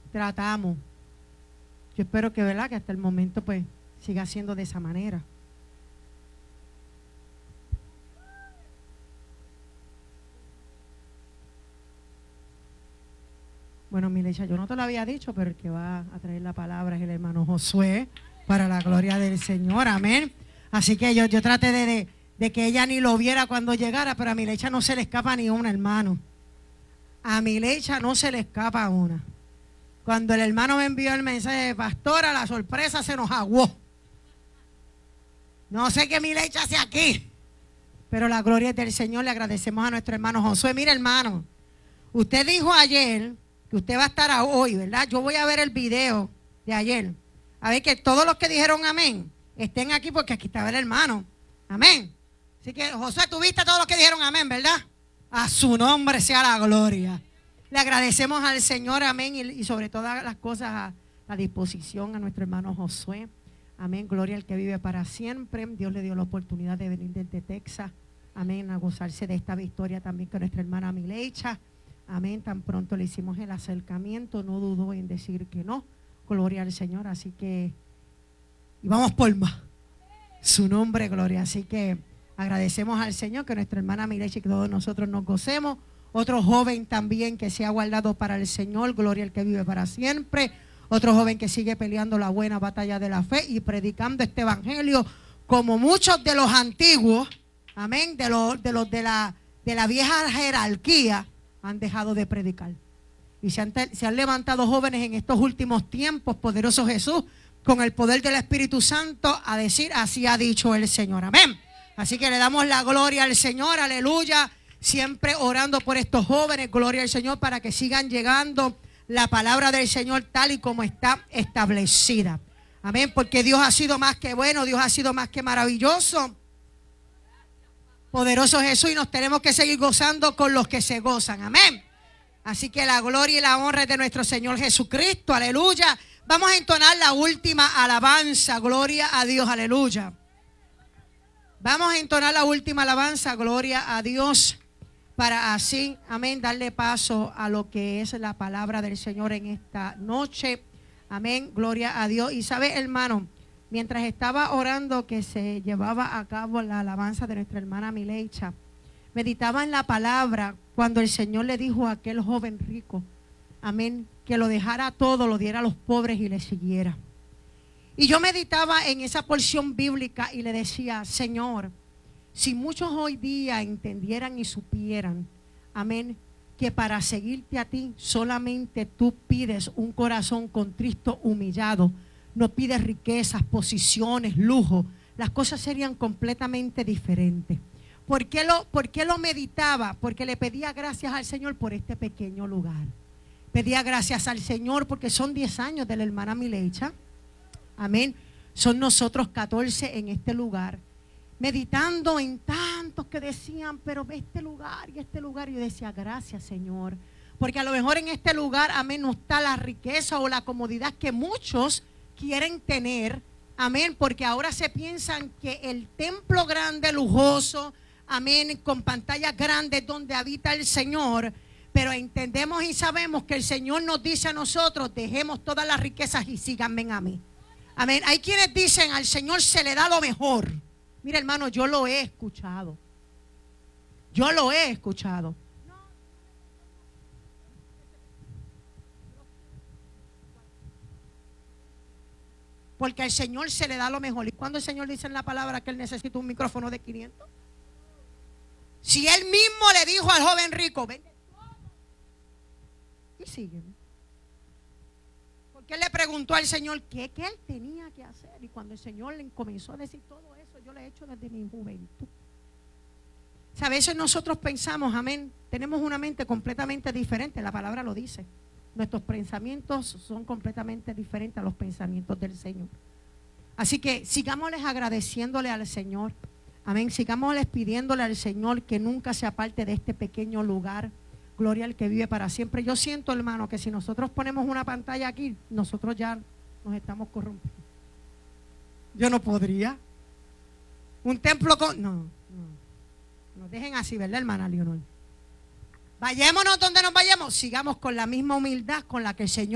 tratamos. Yo espero que, ¿verdad?, que hasta el momento pues siga siendo de esa manera. Bueno, Milecha, yo no te lo había dicho, pero el que va a traer la palabra es el hermano Josué, para la gloria del Señor, amén. Así que yo traté de que ella ni lo viera cuando llegara, pero a Milecha no se le escapa ni una, hermano. A Milecha no se le escapa una. Cuando el hermano me envió el mensaje de pastora, la sorpresa se nos aguó. No sé qué Milecha hace aquí, pero la gloria es del Señor. Le agradecemos a nuestro hermano Josué. Mire, hermano, usted dijo ayer que usted va a estar hoy, ¿verdad? Yo voy a ver el video de ayer. A ver que todos los que dijeron amén estén aquí, porque aquí estaba el hermano. Amén. Así que, Josué, tú viste a todos los que dijeron amén, ¿verdad? A su nombre sea la gloria. Le agradecemos al Señor, amén, y sobre todas las cosas a la disposición a nuestro hermano Josué. Amén, gloria al que vive para siempre. Dios le dio la oportunidad de venir desde Texas, amén, a gozarse de esta victoria también con nuestra hermana Milecha. Amén, tan pronto le hicimos el acercamiento, no dudó en decir que no. Gloria al Señor, así que, y vamos por más. Su nombre, gloria. Así que agradecemos al Señor que nuestra hermana Milecha y que todos nosotros nos gocemos. Otro joven también que se ha guardado para el Señor, gloria al que vive para siempre. Otro joven que sigue peleando la buena batalla de la fe y predicando este evangelio como muchos de los antiguos, amén, de la vieja jerarquía han dejado de predicar. Y se han levantado jóvenes en estos últimos tiempos, poderoso Jesús, con el poder del Espíritu Santo, a decir, así ha dicho el Señor, amén. Así que le damos la gloria al Señor, aleluya, siempre orando por estos jóvenes, gloria al Señor, para que sigan llegando la palabra del Señor tal y como está establecida, amén, porque Dios ha sido más que bueno, Dios ha sido más que maravilloso, poderoso Jesús, y nos tenemos que seguir gozando con los que se gozan, amén. Así que la gloria y la honra es de nuestro Señor Jesucristo, aleluya. Vamos a entonar la última alabanza, gloria a Dios, aleluya. Vamos a entonar la última alabanza, gloria a Dios, para así, amén, darle paso a lo que es la palabra del Señor en esta noche, amén, gloria a Dios. Y sabe, hermano, mientras estaba orando que se llevaba a cabo la alabanza de nuestra hermana Milecha, meditaba en la palabra cuando el Señor le dijo a aquel joven rico, amén, que lo dejara todo, lo diera a los pobres y le siguiera. Y yo meditaba en esa porción bíblica y le decía, Señor, si muchos hoy día entendieran y supieran, amén, que para seguirte a ti solamente tú pides un corazón contrito, humillado, no pides riquezas, posiciones, lujo, las cosas serían completamente diferentes. ¿Por qué lo meditaba? Porque le pedía gracias al Señor por este pequeño lugar. Pedía gracias al Señor porque son 10 años de la hermana Milecha. Amén. Son nosotros 14 en este lugar. Meditando en tantos que decían, pero este lugar y este lugar. Y yo decía, gracias, Señor. Porque a lo mejor en este lugar, amén, no está la riqueza o la comodidad que muchos quieren tener. Amén. Porque ahora se piensan que el templo grande, lujoso, amén, con pantallas grandes donde habita el Señor. Pero entendemos y sabemos que el Señor nos dice a nosotros, dejemos todas las riquezas y síganme a mí. Amén. Hay quienes dicen, al Señor se le da lo mejor. Mira, hermano, yo lo he escuchado. Yo lo he escuchado. Porque al Señor se le da lo mejor. ¿Y cuando el Señor dice en la palabra que Él necesita un micrófono de 500? Si Él mismo le dijo al joven rico, vende todo y sígueme. Porque Él le preguntó al Señor qué Él tenía que hacer. Y cuando el Señor le comenzó a decir todo eso, yo lo he hecho desde mi juventud. O sea, a veces nosotros pensamos, amén, tenemos una mente completamente diferente. La palabra lo dice. Nuestros pensamientos son completamente diferentes a los pensamientos del Señor. Así que sigámosles agradeciéndole al Señor. Amén. Sigámosles pidiéndole al Señor que nunca se aparte de este pequeño lugar. Gloria al que vive para siempre. Yo siento, hermano, que si nosotros ponemos una pantalla aquí, nosotros ya nos estamos corrompiendo. Yo no podría. Un templo con... No. Nos dejen así, ¿verdad, hermana Leonor? Vayámonos donde nos vayamos. Sigamos con la misma humildad con la que el Señor